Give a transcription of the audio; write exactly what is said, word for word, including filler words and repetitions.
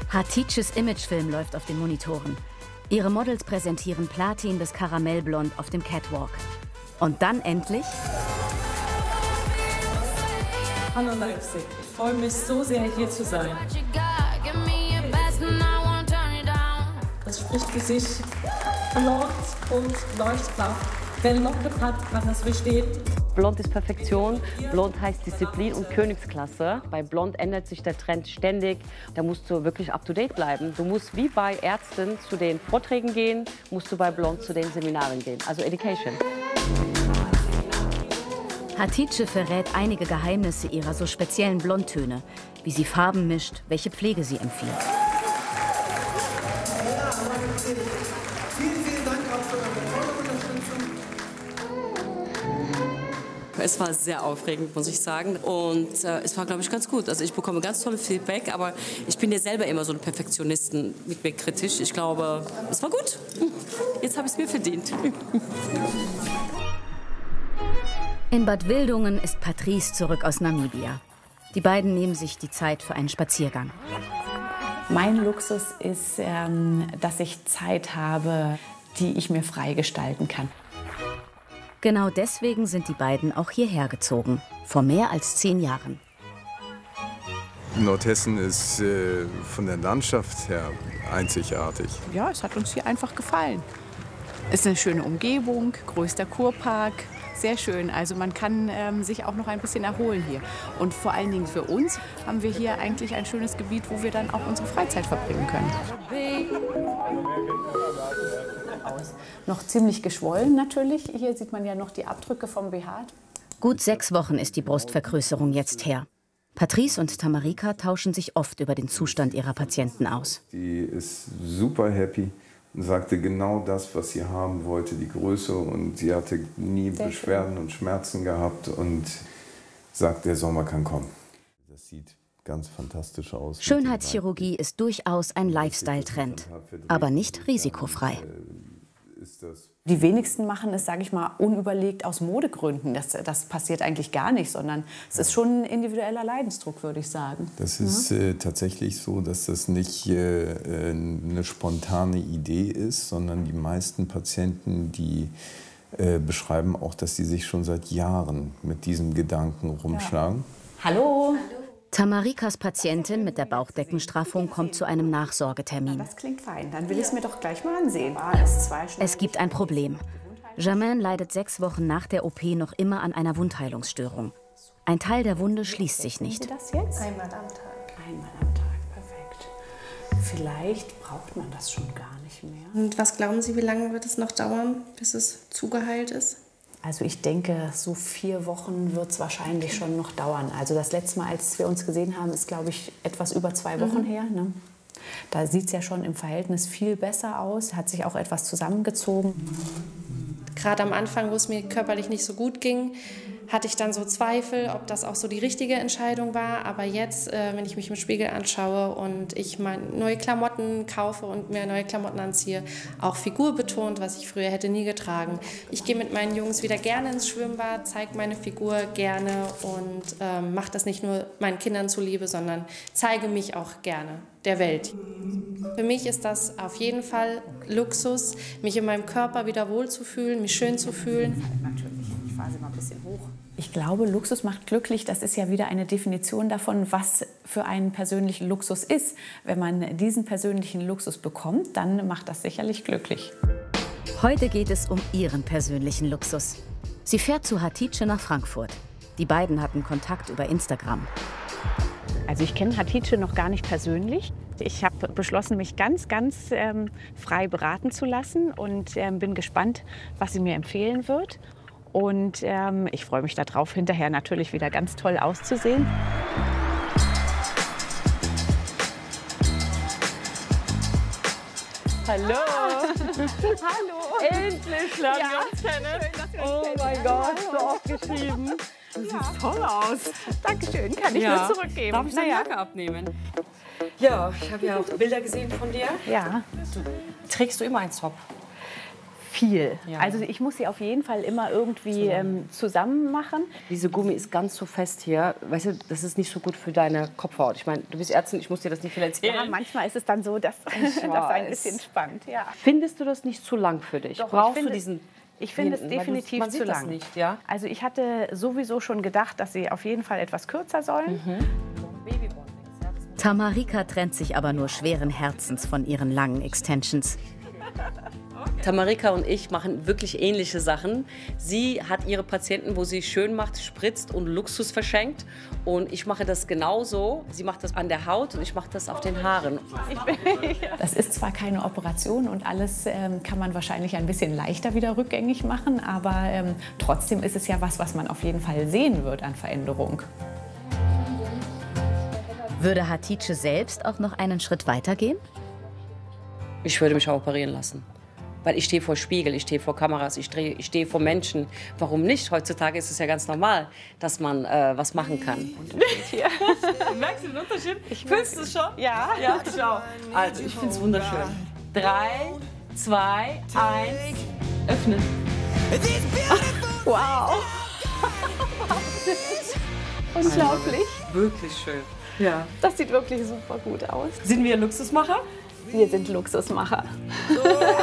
Hatices Imagefilm läuft auf den Monitoren. Ihre Models präsentieren Platin bis Karamellblond auf dem Catwalk. Und dann endlich... Hallo Leipzig, ich freue mich so sehr, hier zu sein. Das spricht für sich. Blond und Leuchtkraft. Wer Locken hat, kann das verstehen. Blond ist Perfektion, blond heißt Disziplin und Königsklasse. Bei blond ändert sich der Trend ständig. Da musst du wirklich up-to-date bleiben. Du musst wie bei Ärzten zu den Vorträgen gehen, musst du bei blond zu den Seminaren gehen. Also Education. Hatice verrät einige Geheimnisse ihrer so speziellen Blondtöne, wie sie Farben mischt, welche Pflege sie empfiehlt. Vielen, vielen Dank auch für eure tolle Unterstützung. Es war sehr aufregend, muss ich sagen. Und äh, es war, glaube ich, ganz gut. Also ich bekomme ganz tolle Feedback, aber ich bin ja selber immer so ein Perfektionisten, mit mir kritisch. Ich glaube, es war gut. Jetzt habe ich es mir verdient. In Bad Wildungen ist Patrice zurück aus Namibia. Die beiden nehmen sich die Zeit für einen Spaziergang. Mein Luxus ist, ähm, dass ich Zeit habe, die ich mir frei gestalten kann. Genau deswegen sind die beiden auch hierher gezogen, vor mehr als zehn Jahren. Nordhessen ist äh, von der Landschaft her einzigartig. Ja, es hat uns hier einfach gefallen. Es ist eine schöne Umgebung, größter Kurpark, sehr schön. Also man kann ähm, sich auch noch ein bisschen erholen hier. Und vor allen Dingen für uns haben wir hier eigentlich ein schönes Gebiet, wo wir dann auch unsere Freizeit verbringen können. Aus. Noch ziemlich geschwollen natürlich. Hier sieht man ja noch die Abdrücke vom B H. Gut sechs Wochen ist die Brustvergrößerung jetzt her. Patrice und Tamarika tauschen sich oft über den Zustand ihrer Patienten aus. Die ist super happy und sagte genau das, was sie haben wollte, die Größe. Und sie hatte nie Sehr Beschwerden schön. und Schmerzen gehabt und sagt, der Sommer kann kommen. Das sieht ganz fantastisch aus. Schönheitschirurgie ist durchaus ein Lifestyle-Trend, aber nicht risikofrei. Die wenigsten machen es, sage ich mal, unüberlegt aus Modegründen. Das, das passiert eigentlich gar nicht, sondern es ist schon ein individueller Leidensdruck, würde ich sagen. Das ist äh, tatsächlich so, dass das nicht äh, eine spontane Idee ist, sondern die meisten Patienten, die äh, beschreiben auch, dass sie sich schon seit Jahren mit diesem Gedanken rumschlagen. Ja. Hallo! Tamarikas Patientin mit der Bauchdeckenstraffung kommt zu einem Nachsorgetermin. Das klingt fein, dann will ich es mir doch gleich mal ansehen. Es gibt ein Problem. Germaine leidet sechs Wochen nach der O P noch immer an einer Wundheilungsstörung. Ein Teil der Wunde schließt sich nicht. Sie das jetzt? Einmal am Tag. Einmal am Tag, perfekt. Vielleicht braucht man das schon gar nicht mehr. Und was glauben Sie, wie lange wird es noch dauern, bis es zugeheilt ist? Also ich denke, so vier Wochen wird es wahrscheinlich schon noch dauern. Also das letzte Mal, als wir uns gesehen haben, ist, glaube ich, etwas über zwei Wochen mhm. her. Ne? Da sieht es ja schon im Verhältnis viel besser aus, hat sich auch etwas zusammengezogen. Gerade am Anfang, wo es mir körperlich nicht so gut ging, hatte ich dann so Zweifel, ob das auch so die richtige Entscheidung war. Aber jetzt, äh, wenn ich mich im Spiegel anschaue und ich mal neue Klamotten kaufe und mir neue Klamotten anziehe, auch Figur betont, was ich früher hätte nie getragen. Ich gehe mit meinen Jungs wieder gerne ins Schwimmbad, zeige meine Figur gerne und ähm, mache das nicht nur meinen Kindern zuliebe, sondern zeige mich auch gerne der Welt. Für mich ist das auf jeden Fall Luxus, mich in meinem Körper wieder wohlzufühlen, mich schön zu fühlen. Natürlich, ich fahre sie mal ein bisschen hoch. Ich glaube, Luxus macht glücklich. Das ist ja wieder eine Definition davon, was für einen persönlichen Luxus ist. Wenn man diesen persönlichen Luxus bekommt, dann macht das sicherlich glücklich. Heute geht es um ihren persönlichen Luxus. Sie fährt zu Hatice nach Frankfurt. Die beiden hatten Kontakt über Instagram. Also ich kenne Hatice noch gar nicht persönlich. Ich habe beschlossen, mich ganz, ganz ähm, frei beraten zu lassen und ähm, bin gespannt, was sie mir empfehlen wird. Und ähm, ich freue mich darauf, hinterher natürlich wieder ganz toll auszusehen. Hallo! Hallo! Endlich lernen ja, wir uns kennen. Schön, wir uns oh mein Gott, so oft geschrieben. Du siehst ja. toll aus. Dankeschön, kann ich ja. nur zurückgeben. Darf ich deine Jacke abnehmen? Ja, ich habe ja auch Bilder gesehen von dir. Ja. Du, trägst du immer einen Top? viel. Ja. Also ich muss sie auf jeden Fall immer irgendwie ähm, zusammen machen. Diese Gummi ist ganz so fest hier. Weißt du, das ist nicht so gut für deine Kopfhaut. Ich meine, du bist Ärztin, ich muss dir das nicht viel erzählen. Ja, manchmal ist es dann so, dass das ein bisschen spannt. Ja. Findest du das nicht zu lang für dich? Doch, Brauchst ich finde, du diesen Ich finde es hinten? Weil definitiv du, man zu sieht lang. Das nicht, ja? Also ich hatte sowieso schon gedacht, dass sie auf jeden Fall etwas kürzer sollen. Mhm. Tamarika trennt sich aber nur schweren Herzens von ihren langen Extensions. Tamarika und ich machen wirklich ähnliche Sachen. Sie hat ihre Patienten, wo sie schön macht, spritzt und Luxus verschenkt. Und ich mache das genauso. Sie macht das an der Haut und ich mache das auf den Haaren. Das ist zwar keine Operation und alles ähm, kann man wahrscheinlich ein bisschen leichter wieder rückgängig machen, aber ähm, trotzdem ist es ja was, was man auf jeden Fall sehen wird an Veränderung. Würde Hatice selbst auch noch einen Schritt weiter gehen? Ich würde mich auch operieren lassen. Weil ich stehe vor Spiegel, ich stehe vor Kameras, ich stehe, ich stehe vor Menschen. Warum nicht? Heutzutage ist es ja ganz normal, dass man äh, was machen kann. Merkst du den Unterschied? Ich Findest du es schon? Ja. Ja, schau. Also, ich finde es wunderschön. Drei, zwei, eins, öffnen. Wow. Unglaublich. Also, wirklich schön. Ja. Das sieht wirklich super gut aus. Sind wir Luxusmacher? Wir sind Luxusmacher.